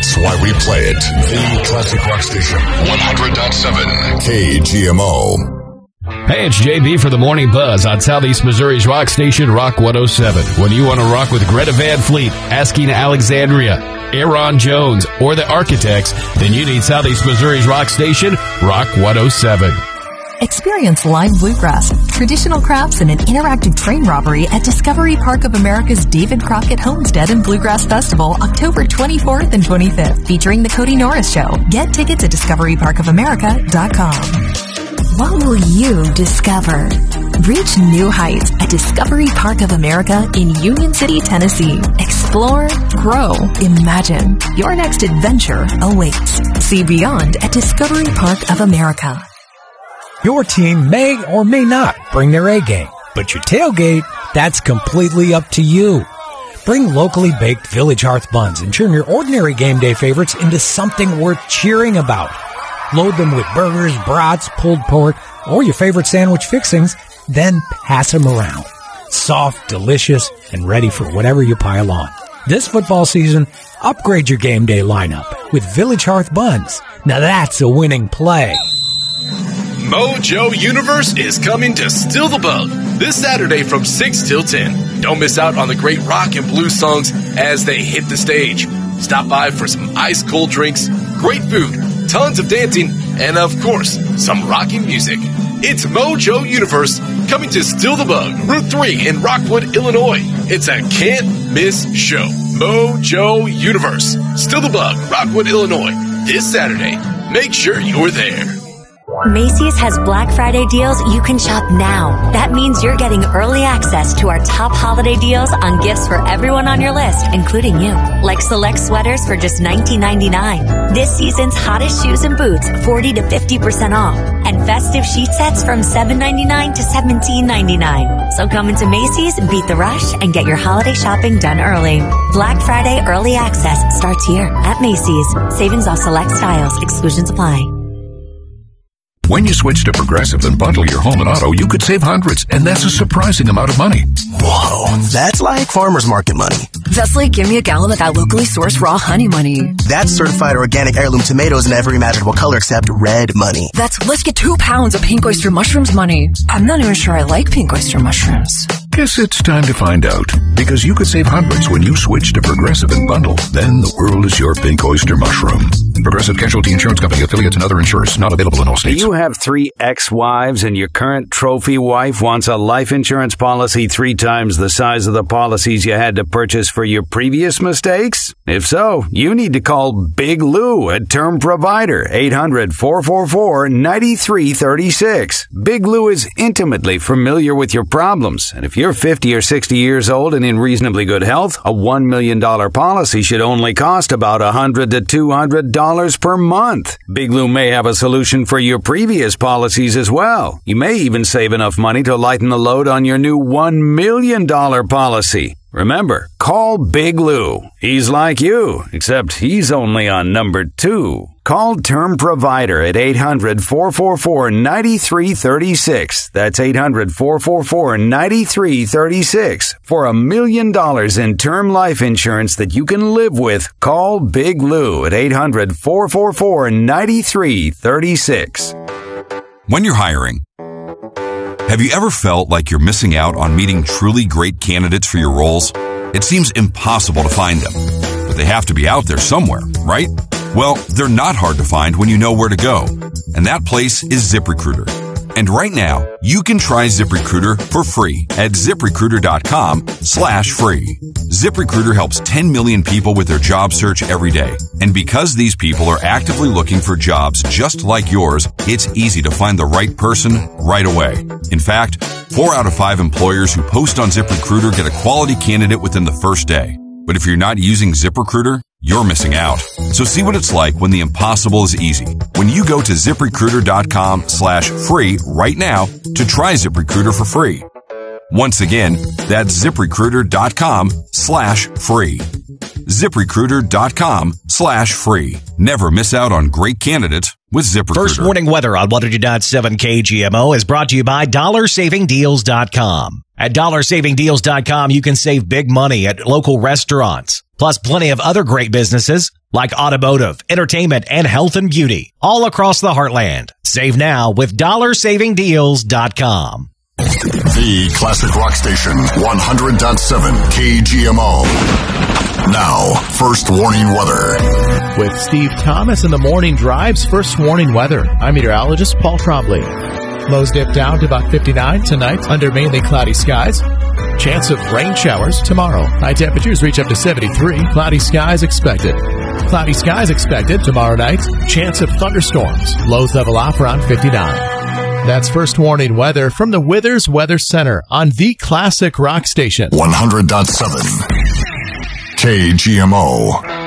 That's why we play it. The Classic Rock Station. 100.7 KGMO. Hey, it's JB for the Morning Buzz on Southeast Missouri's rock station, Rock 107. When you want to rock with Greta Van Fleet, Asking Alexandria, Aaron Jones, or the Architects, then you need Southeast Missouri's rock station, Rock 107. Experience live bluegrass, traditional crafts, and an interactive train robbery at Discovery Park of America's David Crockett Homestead and Bluegrass Festival, October 24th and 25th, featuring the Cody Norris Show. Get tickets at discoveryparkofamerica.com. What will you discover? Reach new heights at Discovery Park of America in Union City, Tennessee. Explore, grow, imagine. Your next adventure awaits. See beyond at Discovery Park of America. Your team may or may not bring their A game, but your tailgate, that's completely up to you. Bring locally baked Village Hearth buns and turn your ordinary game day favorites into something worth cheering about. Load them with burgers, brats, pulled pork, or your favorite sandwich fixings, then pass them around. Soft, delicious, and ready for whatever you pile on. This football season, upgrade your game day lineup with Village Hearth buns. Now that's a winning play. Mojo Universe is coming to Still the Bug this Saturday from 6 till 10. Don't miss out on the great rock and blues songs as they hit the stage. Stop by for some ice-cold drinks, great food, tons of dancing, and of course, some rocking music. It's Mojo Universe coming to Still the Bug, Route 3 in Rockwood, Illinois. It's a can't-miss show. Mojo Universe, Still the Bug, Rockwood, Illinois, this Saturday. Make sure you're there. Macy's has Black Friday deals you can shop now. That means you're getting early access to our top holiday deals on gifts for everyone on your list, including you. Like select sweaters for just $19.99. This season's hottest shoes and boots, 40 to 50% off. And festive sheet sets from $7.99 to $17.99. So come into Macy's, beat the rush, and get your holiday shopping done early. Black Friday early access starts here at Macy's. Savings off select styles. Exclusions apply. When you switch to Progressive and bundle your home and auto, you could save hundreds, and that's a surprising amount of money. Whoa, that's like farmer's market money. That's like give me a gallon of that locally sourced raw honey money. That's certified organic heirloom tomatoes in every imaginable color except red money. That's let's get 2 pounds of pink oyster mushrooms money. I'm not even sure I like pink oyster mushrooms. Guess it's time to find out, because you could save hundreds when you switch to Progressive and bundle. Then the world is your pink oyster mushroom. Progressive Casualty Insurance Company, affiliates, and other insurers. Not available in all states. Do you have 3 ex-wives and your current trophy wife wants a life insurance policy 3 times the size of the policies you had to purchase for your previous mistakes? If so, you need to call Big Lou at Term Provider, 800-444-9336. Big Lou is intimately familiar with your problems, and if you're 50 or 60 years old and in reasonably good health, a $1 million policy should only cost about $100 to $200 per month. Big Lou may have a solution for your previous policies as well. You may even save enough money to lighten the load on your new $1 million policy. Remember, call Big Lou. He's like you, except he's only on number 2. Call Term Provider at 800-444-9336. That's 800-444-9336. For $1 million in term life insurance that you can live with, call Big Lou at 800-444-9336. When you're hiring, have you ever felt like you're missing out on meeting truly great candidates for your roles? It seems impossible to find them, but they have to be out there somewhere, right? Well, they're not hard to find when you know where to go, and that place is ZipRecruiter. And right now, you can try ZipRecruiter for free at ZipRecruiter.com/free. ZipRecruiter helps 10 million people with their job search every day. And because these people are actively looking for jobs just like yours, it's easy to find the right person right away. In fact, 4 out of 5 employers who post on ZipRecruiter get a quality candidate within the first day. But if you're not using ZipRecruiter, you're missing out. So see what it's like when the impossible is easy. When you go to ZipRecruiter.com/free right now to try ZipRecruiter for free. Once again, that's ZipRecruiter.com/free. ZipRecruiter.com/free. Never miss out on great candidates with ZipRecruiter. First warning weather on 100.7 KGMO is brought to you by DollarSavingDeals.com. At DollarSavingDeals.com, you can save big money at local restaurants, plus plenty of other great businesses like automotive, entertainment, and health and beauty all across the heartland. Save now with DollarSavingDeals.com. The Classic Rock Station, 100.7 KGMO. Now, first warning weather. With Steve Thomas in the morning drives, first warning weather. I'm meteorologist Paul Trombley. Lows dip down to about 59 tonight under mainly cloudy skies. Chance of rain showers tomorrow. High temperatures reach up to 73. Cloudy skies expected. Cloudy skies expected tomorrow night. Chance of thunderstorms. Lows level off around 59. That's first warning weather from the Withers Weather Center on the Classic Rock Station. 100.7 KGMO.